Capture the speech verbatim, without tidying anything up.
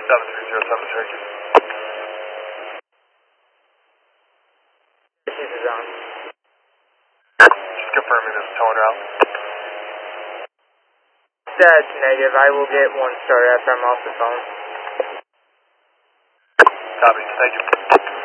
seven three zero seven, Cherokee. This is on. Just confirming this towing route. That's negative. I will get one star after I'm off the phone. Copy. Thank you.